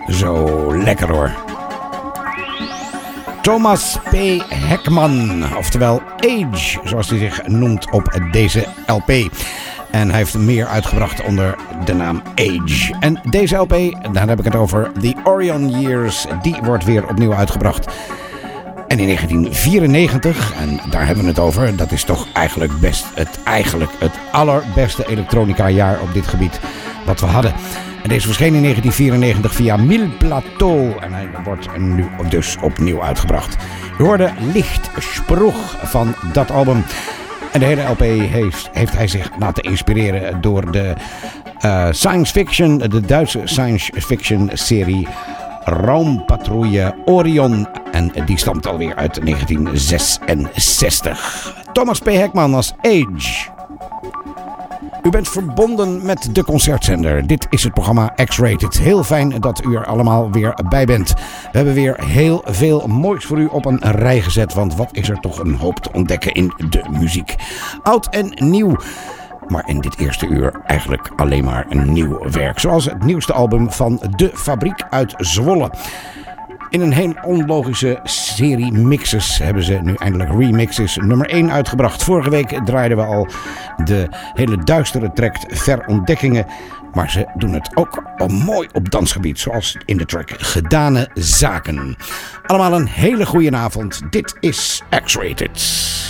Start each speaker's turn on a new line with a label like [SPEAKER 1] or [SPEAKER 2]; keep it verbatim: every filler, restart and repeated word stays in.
[SPEAKER 1] Zo lekker hoor. Thomas P. Heckman, oftewel Age, zoals hij zich noemt op deze L P. En hij heeft meer uitgebracht onder de naam Age. En deze L P, daar heb ik het over, The Orion Years, die wordt weer opnieuw uitgebracht. En in negentien vierennegentig, en daar hebben we het over, dat is toch eigenlijk best het, eigenlijk het allerbeste elektronica jaar op dit gebied wat we hadden. En deze verscheen in negentien vierennegentig via Mille Plateau en hij wordt nu dus opnieuw uitgebracht. U hoorde Lichtsproch van dat album. En de hele L P heeft, heeft hij zich laten inspireren door de uh, science fiction, de Duitse science fiction serie Raumpatrouille Orion. En die stamt alweer uit negentien zesenzestig. Thomas P. Heckman als Age. U bent verbonden met de concertzender. Dit is het programma X-Rated. Heel fijn dat u er allemaal weer bij bent. We hebben weer heel veel moois voor u op een rij gezet. Want wat is er toch een hoop te ontdekken in de muziek. Oud en nieuw. Maar in dit eerste uur eigenlijk alleen maar een nieuw werk. Zoals het nieuwste album van De Fabriek uit Zwolle. In een heel onlogische serie mixes hebben ze nu eindelijk remixes nummer één uitgebracht. Vorige week draaiden we al de hele duistere track Verontdekkingen. Maar ze doen het ook mooi op dansgebied, zoals in de track Gedane Zaken. Allemaal een hele goede avond. Dit is X-Rated.